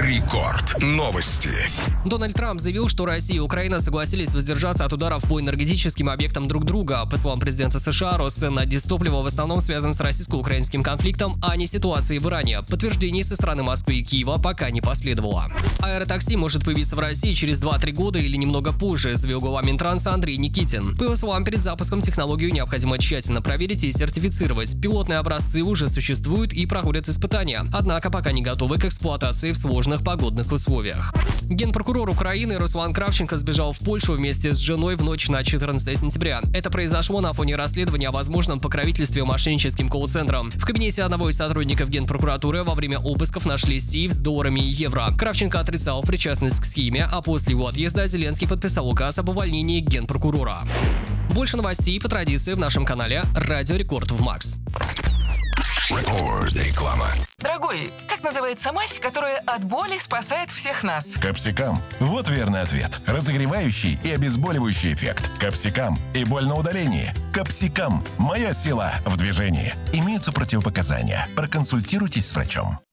Рекорд. Новости. Дональд Трамп заявил, что Россия и Украина согласились воздержаться от ударов по энергетическим объектам друг друга. По словам президента США, рост цен на дистопливо в основном связан с российско-украинским конфликтом, а не ситуацией в Иране. Подтверждений со стороны Москвы и Киева пока не последовало. Аэротакси может появиться в России через 2-3 года или немного позже, заявил глава Минтранса Андрей Никитин. По его словам, перед запуском технологию необходимо тщательно проверить и сертифицировать. Пилотные образцы уже существуют и проходят испытания, однако пока не готовы к эксплуатации в сложных погодных условиях. Генпрокурор Украины Руслан Кравченко сбежал в Польшу вместе с женой в ночь на 14 сентября. Это произошло на фоне расследования о возможном покровительстве мошенническим колл-центрам. В кабинете одного из сотрудников Генпрокуратуры во время обысков нашли сейф с долларами и евро. Кравченко отрицал причастность к схеме, а после его отъезда Зеленский подписал указ об увольнении генпрокурора. Больше новостей по традиции в нашем канале Радио Рекорд в Макс. Реклама. Дорогой, как называется мазь, которая от боли спасает всех нас? Капсикам. Вот верный ответ. Разогревающий и обезболивающий эффект. Капсикам. И боль на удалении. Капсикам. Моя сила в движении. Имеются противопоказания. Проконсультируйтесь с врачом.